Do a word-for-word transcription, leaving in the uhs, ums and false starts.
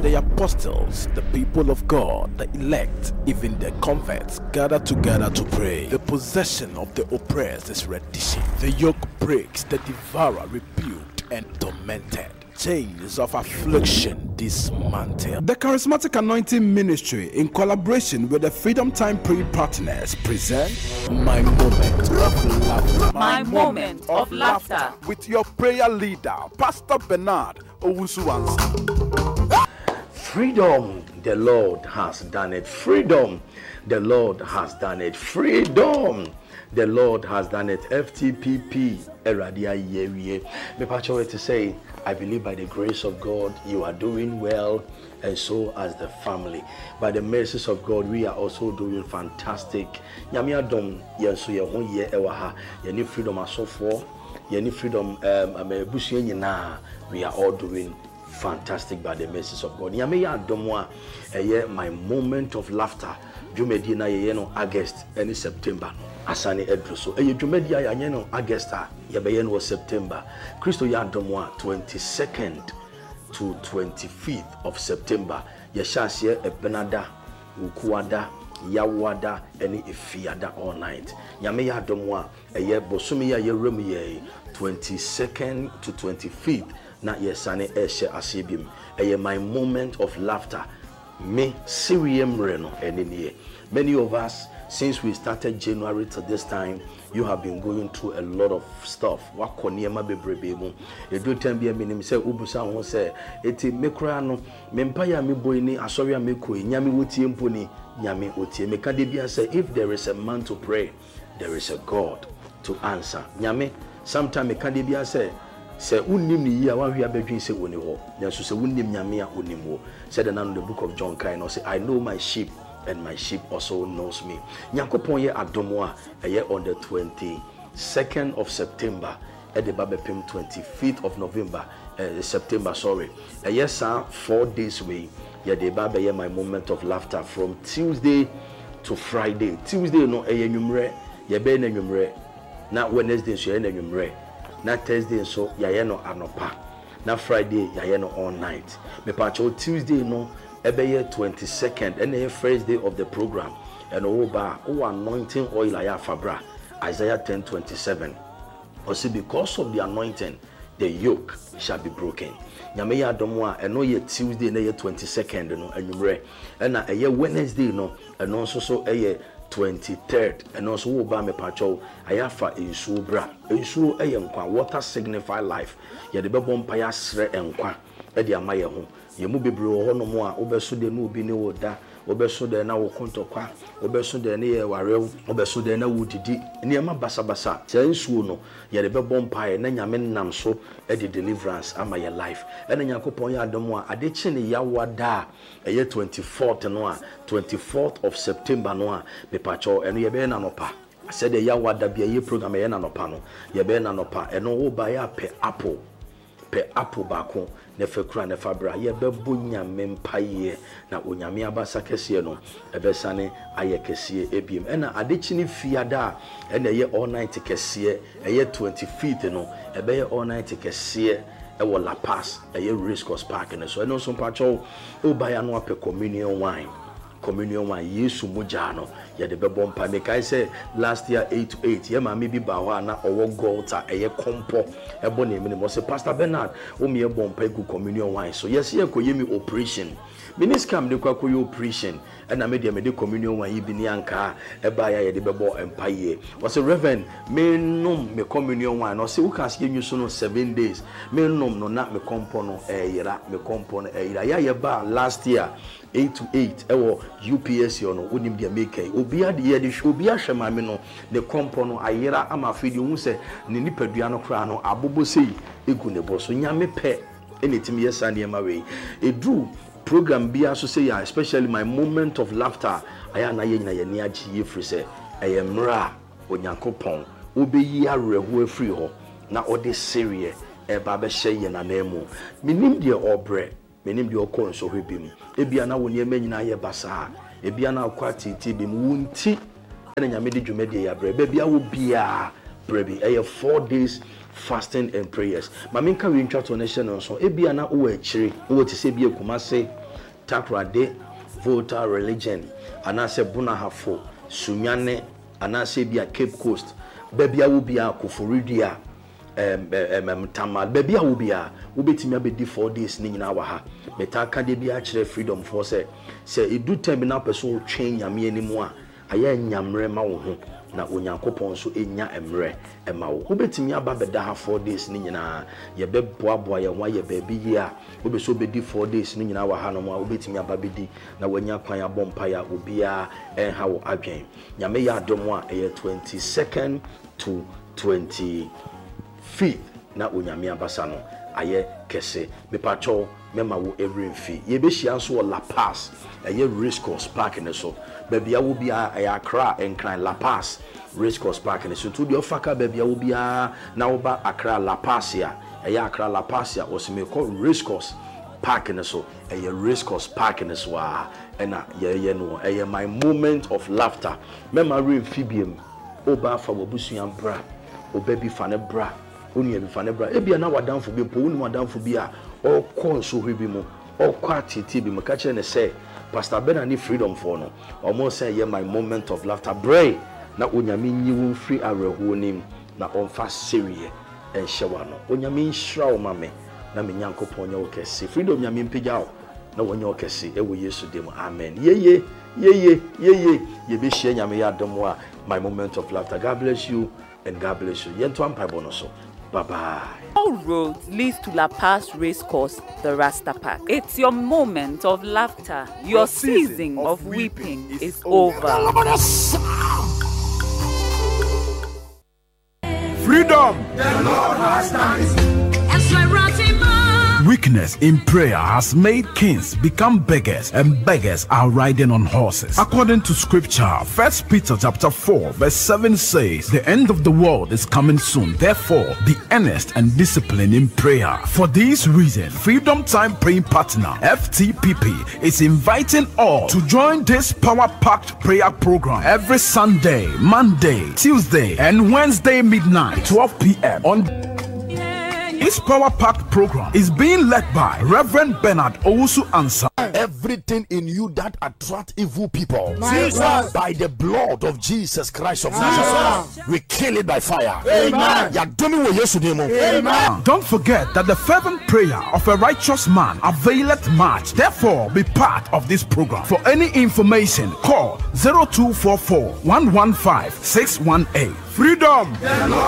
the apostles, the people of God, the elect, even the converts gather together to pray. The possession of the oppressed is reddition. The yoke breaks, the devourer rebuked and tormented. Chains of affliction dismantled. The Charismatic Anointing Ministry, in collaboration with the Freedom Time Prayer Partners, present My Moment of Laughter. My Moment of Laughter. With your prayer leader, Pastor Bernard Owusu-Ansah. Freedom, the Lord has done it. Freedom, the Lord has done it. Freedom, the Lord has done it. F T P P, Eradia Yerie. Me pacho to say, I believe by the grace of God, you are doing well, and so as the family. By the mercies of God, we are also doing fantastic. Nyame adom yenso ye ho ye ewa ha. Ye ni freedom asofo, ye ni freedom um amebusu nyina. We are all doing fantastic by the mercies of God. Nyame ya adom wa eye my moment of laughter. Jumedi na ye no August and September. Asani Edruso. Eye jumedi ya ye no August ye be no September. Christo ya domwa twenty-second to twenty-fifth of September. Ye shasye e benada, ukuada, yawada, eni ifiada all night. Nyame ya domwa eye bosumi ya ye remu ye twenty-second to twenty-fifth. Na ye sane eshe asibim. Eye my moment of laughter. Me Sirium Reno and many of us, since we started January to this time, you have been going through a lot of stuff. What koniema bebrebe e do time be me say ubusa ho say eti mekra no mempaya me boy ni asori ameko nyame wotie mponi nyame otie meka de bia say if there is a man to pray, there is a God to answer. Nyame sometime meka de bia say say unnim ni yi a wan hwia badwin say woni ho nso say unnim nyame a onim ho said in the book of John kind say I know my sheep and my sheep also knows me. Nyankopon ye adomo a eye on the twenty-second of September at the Babepim twenty-fifth of November uh, September sorry a yes sir four days way ye the Baba ye my moment of laughter from Tuesday to Friday. Tuesday no eye nwumre ye be na nwumre na Wednesday so ye na nwumre na Thursday so ye no anopa na Friday ye no all night. Me pacho Tuesday no ebe twenty-second and the first day of the program and over oh anointing oil aya fabra Isaiah ten twenty-seven. Also because of the anointing the yoke shall be broken. Nyame ya domwa eno ye Tuesday na ye twenty-second no anwumre na eye Wednesday no eno so so eye twenty-third and also wo ba me pacho ayafa ensuo bra ensuo eye nkwa water signify life ye de bebo mpa ya sre enkwa e de amaye ho ye mu bebre ho no mo a obeso de no obi ne woda obeso de na wo kontokwa obeso de ne ye warew obeso de na wudidi ne ma basa basa se ensuo no ye de bebo mpa ye na nyame nam so e de deliverance ama ye life e na Yakopon ya adom a ade chi ne yawada eye twenty-fourth no a twenty-fourth of September no a me pacho eno ye be na nopa said the yawada bia ye program ye na nopa no ye be na nopa eno wo ba ya pe apple pe apple bako ne fekura ne fabra ye bebo nyame mpaye na onyame abasa kese no ebesane aye kese ebiem ena adechi ne fiada ena ye all night kese eye twenty-fifth no ebe ye all night kese e wo La Paz eye Race Course Park ne so eno so pacho o ba ya no ape communion wine communion wine Yesu mujano ye de bebo mpa me kai say last year eight to eight ye ma me bi ba ho na owo golta eye kompo ebo na emi mo say Pastor Bernard o me e bompa ku communion wine so yes ye koye me operation miniscam de kwa koye operation and na me de me de communion wine bi ni anka e ba ya ye de bebo empaye o say Reverend me nom me communion wine no say u kan se nyu so no seven days me nom no na me kompo no e yira me kompo no e yira ya ye ba last year eight to eight ewo U P S no onim dia make obi ade ye de obi ahwe ma me no ne kompo no ayira ama afidi hu se ne nipadua no kra no abobo sei egu ne bo so nyame pe enetimi yesa ne ma we edu program bia so say especially my moment of laughter aya na ye nyina ye ne agi ye free se eye mra onyankopon obeyi arehu afri ho na ode serie e ba be hye ye na nemu minim de obre menim de okon so hwebim ebia na woni emanyina ye basa ebia na akwati ti bim wunti ena nyame de dwumade ya bre bia wo bia brebi eye four days fasting and prayers maminka we ntwa to nation so ebia na wo akire wo ti se bia kumase Takrade, Volta religion, anase Bunahafo, Sunyane, anase bia Cape Coast, Bebia Ubia, Kufuridia, um, Tamal, Bebia Ubia, Ubetimia be four days, Ninawaha, Metaka de Bia Freedom Force, say it do terminal person change Yami anymore. Aya nyamre ma wo ho na onyankopon so enya emre ema wo obetimi aba beda ha four days ni nyina ye beboaboa ye ho ye baabi yi a obeso bedi four days ni nyina wa ha no ma obetimi aba bedi na wanya kwan abompa ya obia enha wo adwen nyame ya adom a eye twenty-second to twenty-fifth na onyame abasa no aye kese mepacho mema wo every fee ye be hia so La Paz eye race course park ne so baby will be a Accra and Cry La Paz race course park and so to the Ofaka baby will be a now ba Accra La Pazia a Accra La Pazia was me call race course park and so a race course park and so and yeah no a my moment of laughter memory amphibium oba fa wabusuan bra o baby fane bra oni e fane bra e bia na wadan fo be po oni wadan fo bi a o kon so hwebi mu o kwati ti bi maka kire ne say Pastor Ben and Freedom for no almost say yeah my moment of laughter bray na onyame nyiwu free areho nim na onfa serie en hyewa no onyame nhira o mame na me nyankopon nya wo kese Freedom nyame mpegya o na wonya wo kese e wo Yesu dem amen yeye yeye yeye ye be hye nyame ya dom a my moment of laughter. God bless you and God bless you yento ampa bono so bye bye. All roads leads to La Paz Race Course, the Rasta Park. It's your moment of laughter. Your, your season, season of, of weeping, weeping is, is over. over. Freedom! The Lord has done it. Weakness in prayer has made kings become beggars, and beggars are riding on horses. According to scripture, First Peter chapter four, verse seven says, the end of the world is coming soon. Therefore, be earnest and disciplined in prayer. For this reason, Freedom Time Praying Partner, F T P P, is inviting all to join this power-packed prayer program every Sunday, Monday, Tuesday, and Wednesday midnight, twelve p.m. on this power-packed program is being led by Reverend Bernard Owusu Ansah. Everything in you that attract evil people, Jesus, by the blood of Jesus Christ of Nazareth, we kill it by fire. Amen. Amen. Don't forget that the fervent prayer of a righteous man availeth much. Therefore, be part of this program. For any information, call zero two four four, one one five, six one eight. Freedom!